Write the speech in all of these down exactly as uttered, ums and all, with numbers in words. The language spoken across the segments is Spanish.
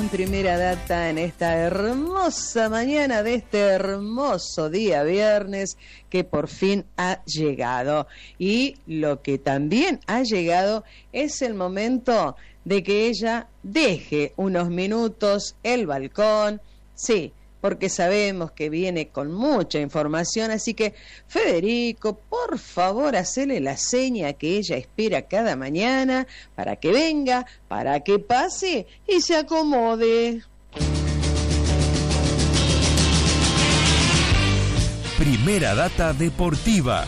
Primera data en esta hermosa mañana de este hermoso día viernes que por fin ha llegado. Y lo que también ha llegado es el momento de que ella deje unos minutos el balcón. Sí, porque sabemos que viene con mucha información, así que Federico, por favor, hacele la seña que ella espera cada mañana para que venga, para que pase y se acomode. Primera data deportiva.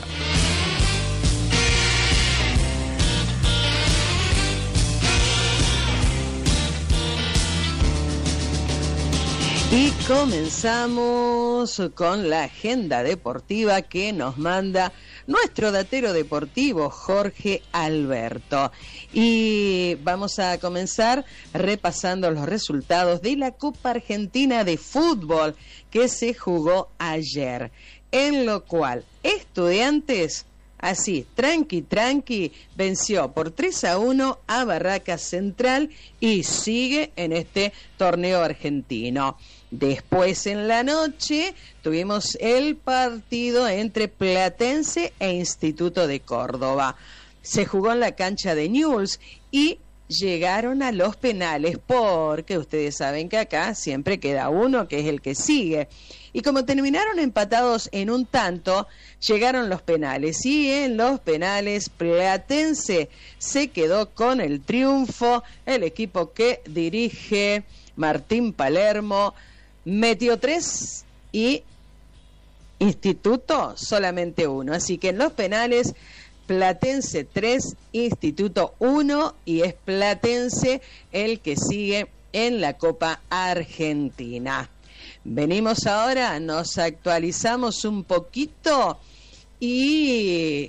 Y comenzamos con la agenda deportiva que nos manda nuestro datero deportivo Jorge Alberto. Y vamos a comenzar repasando los resultados de la Copa Argentina de Fútbol que se jugó ayer, en lo cual Estudiantes, así, tranqui, tranqui, venció por tres a uno a Barracas Central y sigue en este torneo argentino. Después en la noche tuvimos el partido entre Platense e Instituto de Córdoba. Se jugó en la cancha de Newell's y llegaron a los penales, porque ustedes saben que acá siempre queda uno que es el que sigue. Y como terminaron empatados en un tanto, llegaron los penales. Y en los penales, Platense se quedó con el triunfo. El equipo que dirige Martín Palermo metió tres y Instituto solamente uno. Así que en los penales, Platense tres, Instituto uno, y es Platense el que sigue en la Copa Argentina. Venimos ahora, nos actualizamos un poquito y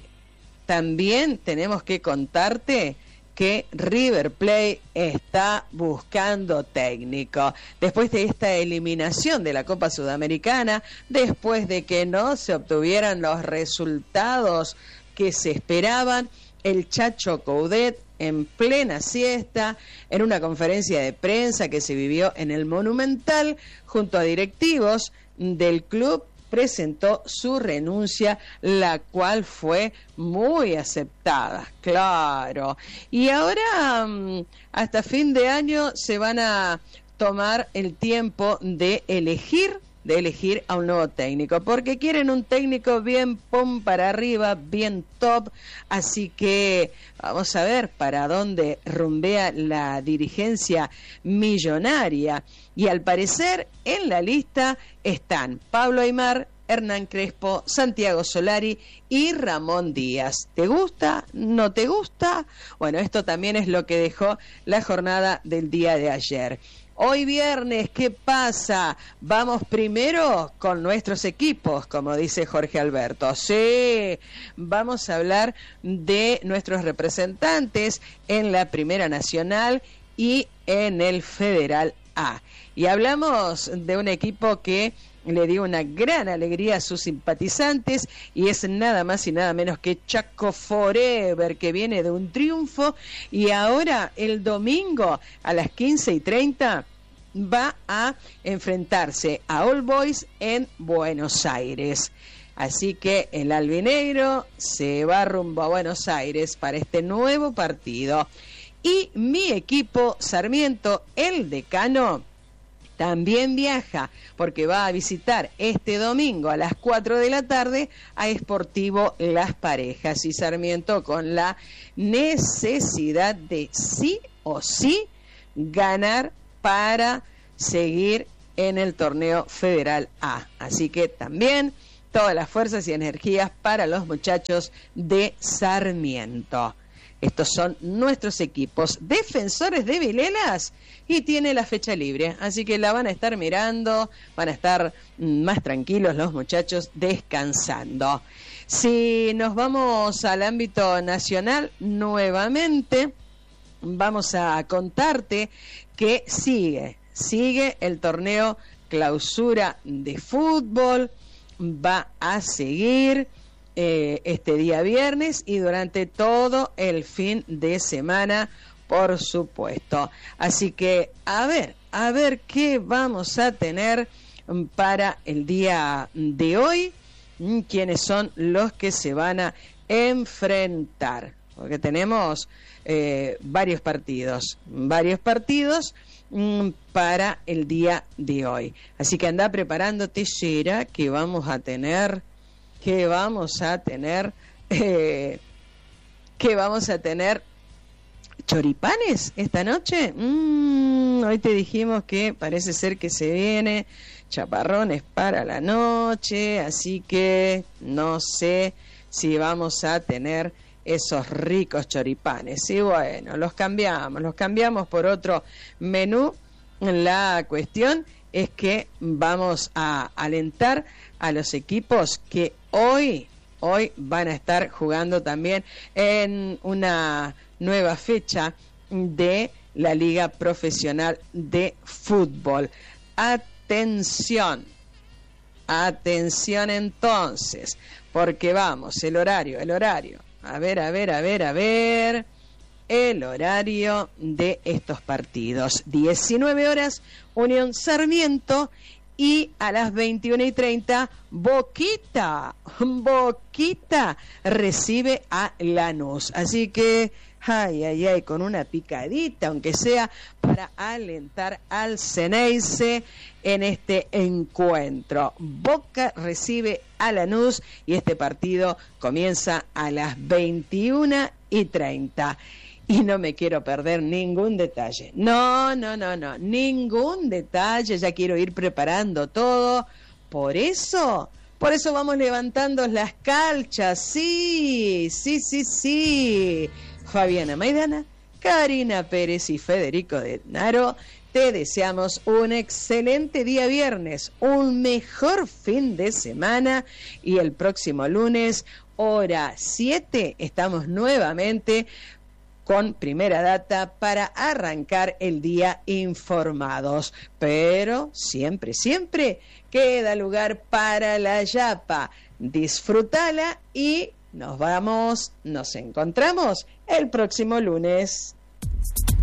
también tenemos que contarte que River Plate está buscando técnico. Después de esta eliminación de la Copa Sudamericana, después de que no se obtuvieran los resultados que se esperaban, el Chacho Coudet, en plena siesta, en una conferencia de prensa que se vivió en el Monumental, junto a directivos del club, presentó su renuncia, la cual fue muy aceptada, claro. Y ahora, hasta fin de año, se van a tomar el tiempo de elegir de elegir a un nuevo técnico, porque quieren un técnico bien pum para arriba, bien top, así que vamos a ver para dónde rumbea la dirigencia millonaria. Y al parecer en la lista están Pablo Aimar, Hernán Crespo, Santiago Solari y Ramón Díaz. ¿Te gusta? ¿No te gusta? Bueno, esto también es lo que dejó la jornada del día de ayer. Hoy viernes, ¿qué pasa? Vamos primero con nuestros equipos, como dice Jorge Alberto. Sí, vamos a hablar de nuestros representantes en la Primera Nacional y en el Federal A. Y hablamos de un equipo que le dio una gran alegría a sus simpatizantes y es nada más y nada menos que Chaco Forever, que viene de un triunfo y ahora el domingo a las quince y treinta va a enfrentarse a All Boys en Buenos Aires. Así que el albinegro se va rumbo a Buenos Aires para este nuevo partido. Y mi equipo Sarmiento, el Decano, también viaja porque va a visitar este domingo a las cuatro de la tarde a Sportivo Las Parejas. Y Sarmiento con la necesidad de sí o sí ganar para seguir en el torneo Federal A. Así que también todas las fuerzas y energías para los muchachos de Sarmiento. Estos son nuestros equipos. Defensores de Vilelas y tiene la fecha libre, así que la van a estar mirando, van a estar más tranquilos los muchachos descansando. Si nos vamos al ámbito nacional nuevamente, vamos a contarte que sigue, sigue el torneo Clausura de Fútbol, va a seguir Eh, este día viernes y durante todo el fin de semana, por supuesto. Así que, a ver, a ver qué vamos a tener para el día de hoy, quiénes son los que se van a enfrentar, porque tenemos eh, varios partidos, varios partidos mm, para el día de hoy. Así que anda preparándote, Yera, que vamos a tener, que vamos a tener, eh, que vamos a tener choripanes esta noche. Mm, hoy te dijimos que parece ser que se viene chaparrones para la noche, así que no sé si vamos a tener esos ricos choripanes. Y bueno, los cambiamos, los cambiamos por otro menú. La cuestión es que vamos a alentar a los equipos que hoy, hoy van a estar jugando también en una nueva fecha de la Liga Profesional de Fútbol. Atención, atención entonces, porque vamos, el horario, el horario, a ver, a ver, a ver, a ver, el horario de estos partidos, diecinueve horas, Unión Sarmiento, y a las veintiuna y treinta, Boquita, Boquita recibe a Lanús, así que ay, ay, ay, con una picadita, aunque sea para alentar al Ceneice en este encuentro. Boca recibe a Lanús y este partido comienza a las veintiuna y treinta. Y no me quiero perder ningún detalle. No, no, no, no, ningún detalle. Ya quiero ir preparando todo. Por eso, por eso vamos levantando las calchas. Sí, sí, sí, sí. Fabiana Maidana, Karina Pérez y Federico de Naro, te deseamos un excelente día viernes, un mejor fin de semana y el próximo lunes, hora siete, estamos nuevamente con Primera Data para arrancar el día informados. Pero siempre, siempre queda lugar para la yapa. Disfrútala y nos vamos, nos encontramos el próximo lunes.